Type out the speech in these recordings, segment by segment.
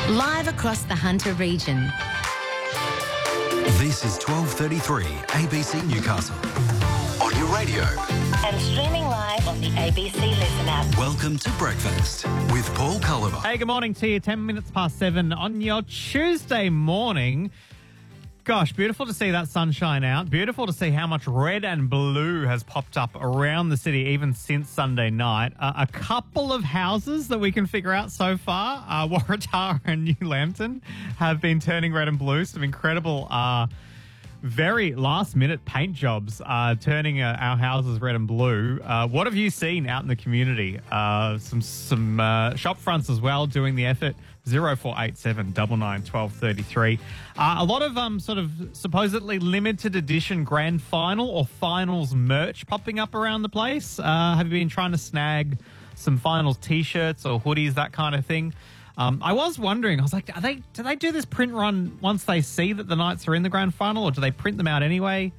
Live across the Hunter region. This is 12:33 ABC Newcastle. On your radio. And streaming live on the ABC Listen app. Welcome to Breakfast with Paul Culliver. Hey, good morning to you. 10 minutes past 7 on your Tuesday morning. Gosh, beautiful to see that sunshine out. Beautiful to see how much red and blue has popped up around the city even since Sunday night. A couple of houses that we can figure out so far, Waratah and New Lambton, have been turning red and blue. Some incredible very last-minute paint jobs turning our houses red and blue. What have you seen out in the community? Some shop fronts as well doing the effort. 0487 99 1233. A lot of sort of supposedly limited edition grand final or finals merch popping up around the place. Have you been trying to snag some finals T-shirts or hoodies, that kind of thing? I was wondering, I was like, do they do this print run once they see that the Knights are in the grand final, or do they print them out anyway?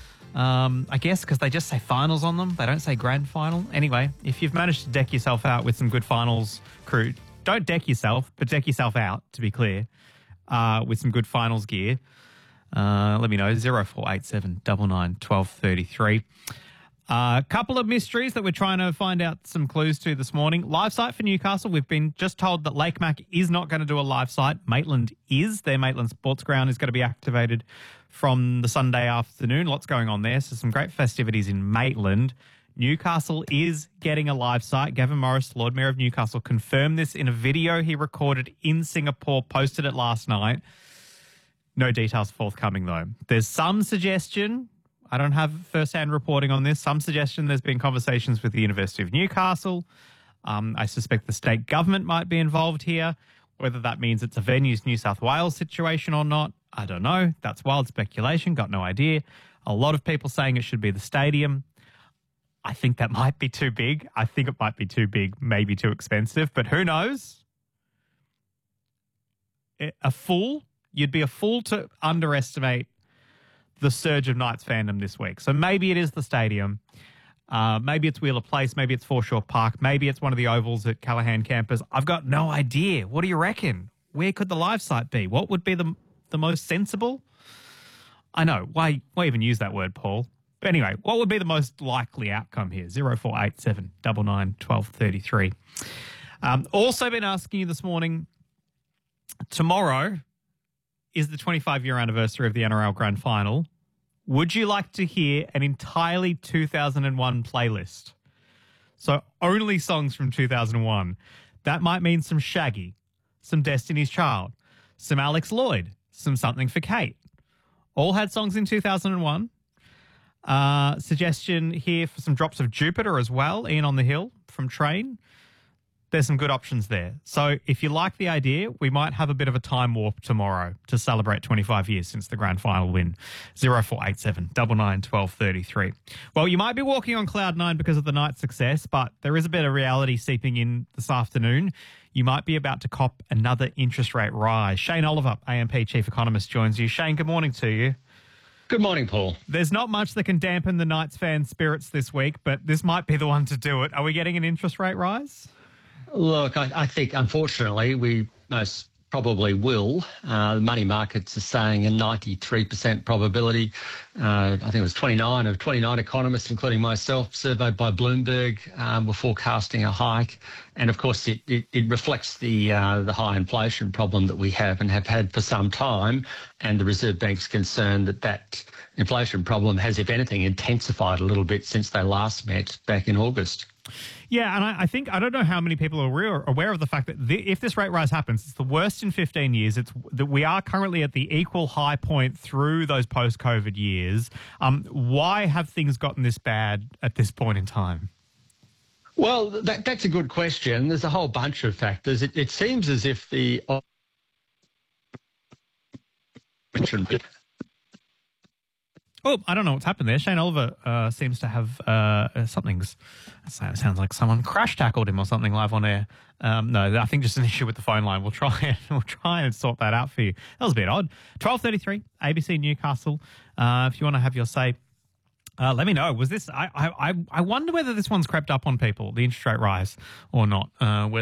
I guess because they just say finals on them. They don't say grand final. Anyway, if you've managed to deck yourself out with some good finals crew, don't deck yourself, but deck yourself out, to be clear, with some good finals gear. Let me know, 0487 99 1233. A couple of mysteries that we're trying to find out some clues to this morning. Live site for Newcastle. We've been just told that Lake Mac is not going to do a live site. Maitland is. Their Maitland Sports Ground is going to be activated from the Sunday afternoon. Lots going on there. So some great festivities in Maitland. Newcastle is getting a live site. Gavin Morris, Lord Mayor of Newcastle, confirmed this in a video he recorded in Singapore, posted it last night. No details forthcoming, though. There's some suggestion. I don't have first-hand reporting on this. Some suggestion there's been conversations with the University of Newcastle. I suspect the state government might be involved here. Whether that means it's a Venues New South Wales situation or not, I don't know. That's wild speculation. Got no idea. A lot of people saying it should be the stadium. I think that might be too big. I think it might be too big, maybe too expensive, but who knows? You'd be a fool to underestimate the surge of Knights fandom this week. So maybe it is the stadium. Maybe it's Wheeler Place. Maybe it's Foreshore Park. Maybe it's one of the ovals at Callaghan Campus. I've got no idea. What do you reckon? Where could the live site be? What would be the most sensible? I know. Why even use that word, Paul? But anyway, what would be the most likely outcome here? 0487 99 1233. Also been asking you this morning, tomorrow is the 25-year anniversary of the NRL Grand Final. Would you like to hear an entirely 2001 playlist? So only songs from 2001. That might mean some Shaggy, some Destiny's Child, some Alex Lloyd, some Something for Kate. All had songs in 2001. Suggestion here for some drops of Jupiter as well. Ian on the Hill from Train. There's some good options there. So if you like the idea, we might have a bit of a time warp tomorrow to celebrate 25 years since the grand final win. 0487 99 1233. Well, you might be walking on cloud nine because of the night's success, but there is a bit of reality seeping in this afternoon. You might be about to cop another interest rate rise. Shane Oliver, AMP Chief Economist, joins you. Shane, good morning to you. Good morning, Paul. There's not much that can dampen the Knights fan spirits this week, but this might be the one to do it. Are we getting an interest rate rise? Look, I think, unfortunately, we most probably will. The money markets are saying a 93% probability. I think it was 29 of 29 economists, including myself, surveyed by Bloomberg, were forecasting a hike. And, of course, it reflects the high inflation problem that we have and have had for some time. And the Reserve Bank's concerned that inflation problem has, if anything, intensified a little bit since they last met back in August. Yeah, and I think, I don't know how many people are aware of the fact that if this rate rise happens, it's the worst in 15 years. It's that we are currently at the equal high point through those post-COVID years. Why have things gotten this bad at this point in time? Well, that's a good question. There's a whole bunch of factors. It seems as if the Oh, I don't know what's happened there. Shane Oliver seems to have something's. It sounds like someone crash tackled him or something live on air. No, I think just an issue with the phone line. We'll try and sort that out for you. That was a bit odd. 12:33, ABC Newcastle. If you want to have your say, let me know. Was this? I wonder whether this one's crept up on people, the interest rate rise, or not.